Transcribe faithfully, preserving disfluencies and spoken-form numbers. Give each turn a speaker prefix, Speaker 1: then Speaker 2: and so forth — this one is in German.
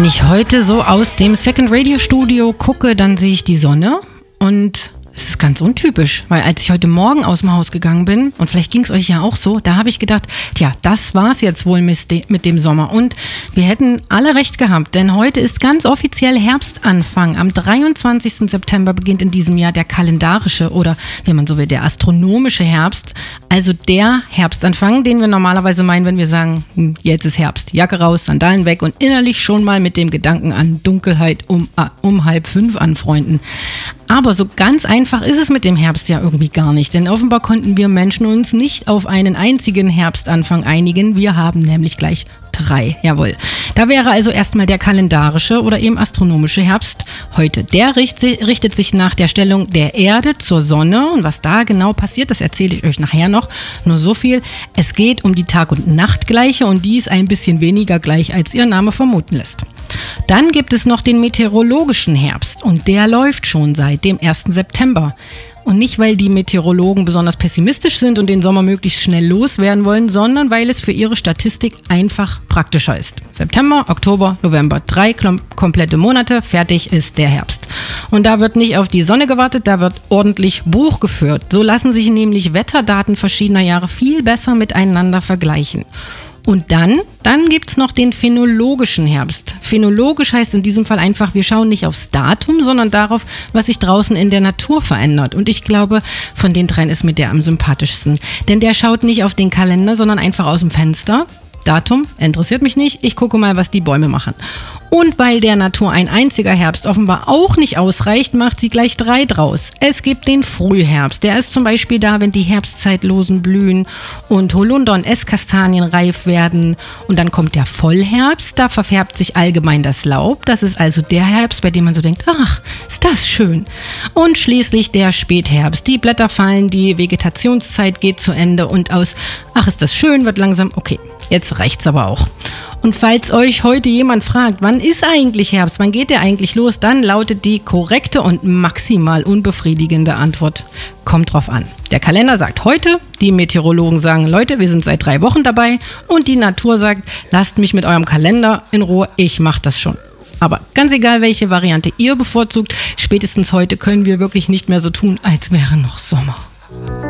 Speaker 1: ich heute so aus dem Second Radio Studio gucke, dann sehe ich die Sonne und es ist ganz untypisch, weil als ich heute Morgen aus dem Haus gegangen bin, und vielleicht ging es euch ja auch so, da habe ich gedacht, tja, das war's jetzt wohl mit dem Sommer. Und wir hätten alle recht gehabt, denn heute ist ganz offiziell Herbstanfang. Am dreiundzwanzigsten September beginnt in diesem Jahr der kalendarische oder, wenn man so will, der astronomische Herbst. Also der Herbstanfang, den wir normalerweise meinen, wenn wir sagen, jetzt ist Herbst. Jacke raus, Sandalen weg und innerlich schon mal mit dem Gedanken an Dunkelheit um, um halb fünf anfreunden. Aber so ganz einfach ist es mit dem Herbst ja irgendwie gar nicht, denn offenbar konnten wir Menschen uns nicht auf einen einzigen Herbstanfang einigen. Wir haben nämlich gleich drei, jawohl. Da wäre also erstmal der kalendarische oder eben astronomische Herbst heute. Der richtet sich nach der Stellung der Erde zur Sonne und was da genau passiert, das erzähle ich euch nachher noch. Nur so viel, es geht um die Tag- und Nachtgleiche und die ist ein bisschen weniger gleich, als ihr Name vermuten lässt. Dann gibt es noch den meteorologischen Herbst und der läuft schon seit dem ersten September. Und nicht, weil die Meteorologen besonders pessimistisch sind und den Sommer möglichst schnell loswerden wollen, sondern weil es für ihre Statistik einfach praktischer ist. September, Oktober, November, drei klom- komplette Monate, fertig ist der Herbst. Und da wird nicht auf die Sonne gewartet, da wird ordentlich Buch geführt. So lassen sich nämlich Wetterdaten verschiedener Jahre viel besser miteinander vergleichen. Und dann, dann gibt's noch den phänologischen Herbst. Phänologisch heißt in diesem Fall einfach, wir schauen nicht aufs Datum, sondern darauf, was sich draußen in der Natur verändert. Und ich glaube, von den dreien ist mir der am sympathischsten. Denn der schaut nicht auf den Kalender, sondern einfach aus dem Fenster. Datum interessiert mich nicht, ich gucke mal, was die Bäume machen. Und weil der Natur ein einziger Herbst offenbar auch nicht ausreicht, macht sie gleich drei draus. Es gibt den Frühherbst, der ist zum Beispiel da, wenn die Herbstzeitlosen blühen und Holunder und Esskastanien reif werden. Und dann kommt der Vollherbst, da verfärbt sich allgemein das Laub. Das ist also der Herbst, bei dem man so denkt, ach, ist das schön. Und schließlich der Spätherbst. Die Blätter fallen, die Vegetationszeit geht zu Ende und aus, ach, ist das schön, wird langsam, okay, jetzt reicht's aber auch. Und falls euch heute jemand fragt, wann ist eigentlich Herbst, wann geht der eigentlich los, dann lautet die korrekte und maximal unbefriedigende Antwort, kommt drauf an. Der Kalender sagt heute, die Meteorologen sagen, Leute, wir sind seit drei Wochen dabei und die Natur sagt, lasst mich mit eurem Kalender in Ruhe, ich mach das schon. Aber ganz egal, welche Variante ihr bevorzugt, spätestens heute können wir wirklich nicht mehr so tun, als wäre noch Sommer.